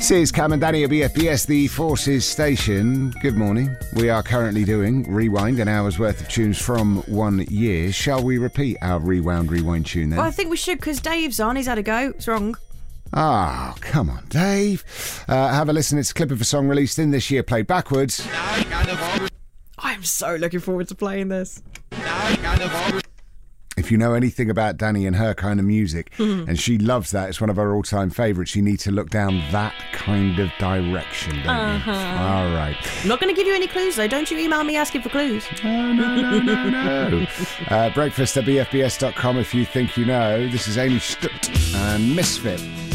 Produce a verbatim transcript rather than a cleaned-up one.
This is Cam and Danny at B F B S, the Forces station. Good morning. We are currently doing Rewind, an hour's worth of tunes from one year. Shall we repeat our Rewound Rewind tune then? Well, I think we should, because Dave's on. He's had a go. It's wrong. Ah, oh, come on, Dave. Uh, have a listen. It's a clip of a song released in this year, played backwards. I'm so looking forward to playing this. If you know anything about Danny and her kind of music, Mm-hmm. and she loves that, it's one of her all-time favourites, you need to look down that kind of direction, don't Uh-huh. you? All right. I'm not going to give you any clues, though. Don't you email me asking for clues. Oh, no, no, no, no. uh, breakfast at b f b s dot com if you think you know. This is Amy Stutt and Misfit.